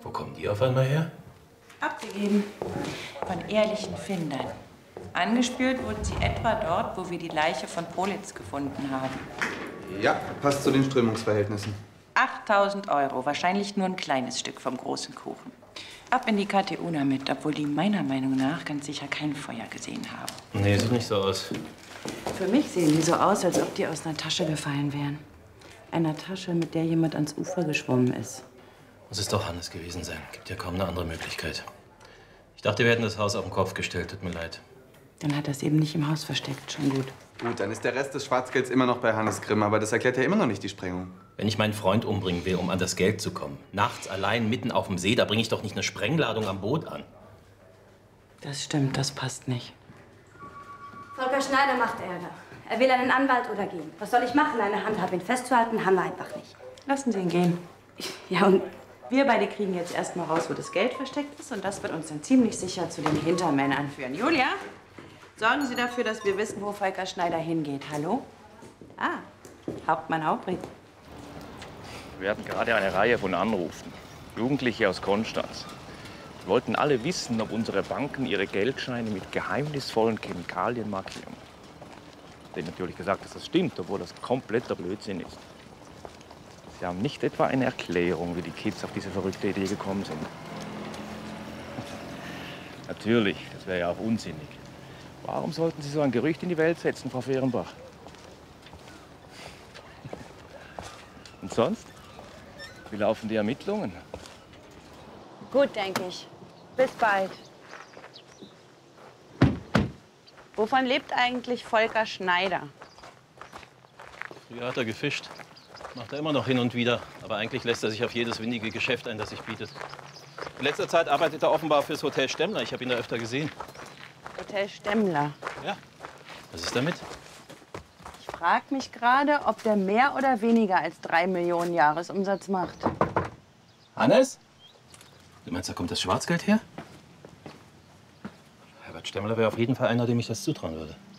Wo kommen die auf einmal her? Abgegeben. Von ehrlichen Findern. Angespült wurden sie etwa dort, wo wir die Leiche von Politz gefunden haben. Ja, passt zu den Strömungsverhältnissen. 8.000 €, wahrscheinlich nur ein kleines Stück vom großen Kuchen. Ab in die KTU damit, obwohl die meiner Meinung nach ganz sicher kein Feuer gesehen haben. Nee, sieht nicht so aus. Für mich sehen die so aus, als ob die aus einer Tasche gefallen wären. Einer Tasche, mit der jemand ans Ufer geschwommen ist. Muss es doch Hannes gewesen sein. Gibt ja kaum eine andere Möglichkeit. Ich dachte, wir hätten das Haus auf den Kopf gestellt. Tut mir leid. Dann hat er es eben nicht im Haus versteckt. Schon gut. Gut, dann ist der Rest des Schwarzgelds immer noch bei Hannes Grimm, aber das erklärt ja immer noch nicht die Sprengung. Wenn ich meinen Freund umbringen will, um an das Geld zu kommen, nachts allein mitten auf dem See, da bringe ich doch nicht eine Sprengladung am Boot an. Das stimmt, das passt nicht. Volker Schneider macht Ärger. Er will einen Anwalt oder gehen. Was soll ich machen? Eine Handhabe, ihn festzuhalten, haben wir einfach nicht. Lassen Sie ihn gehen. Ja, und Wir beide kriegen jetzt erstmal raus, wo das Geld versteckt ist. Und das wird uns dann ziemlich sicher zu den Hintermännern führen. Julia, sorgen Sie dafür, dass wir wissen, wo Volker Schneider hingeht. Hallo? Ah, Hauptmann Aubry. Wir hatten gerade eine Reihe von Anrufen. Jugendliche aus Konstanz. Die wollten alle wissen, ob unsere Banken ihre Geldscheine mit geheimnisvollen Chemikalien markieren. Ich habe denen natürlich gesagt, dass das stimmt, obwohl das kompletter Blödsinn ist. Sie haben nicht etwa eine Erklärung, wie die Kids auf diese verrückte Idee gekommen sind. Natürlich, das wäre ja auch unsinnig. Warum sollten Sie so ein Gerücht in die Welt setzen, Frau Fehrenbach? Und sonst? Wie laufen die Ermittlungen? gut, denke ich. Bis bald. Wovon lebt eigentlich Volker Schneider? Früher hat er gefischt. Macht er immer noch hin und wieder. Aber eigentlich lässt er sich auf jedes windige Geschäft ein, das sich bietet. In letzter Zeit arbeitet er offenbar fürs Hotel Stemmler. Ich habe ihn da öfter gesehen. Hotel Stemmler. Ja. Was ist damit? Ich frage mich gerade, ob der mehr oder weniger als 3 Millionen Jahresumsatz macht. Hannes? Du meinst, da kommt das Schwarzgeld her? Herbert Stemmler wäre auf jeden Fall einer, dem ich das zutrauen würde.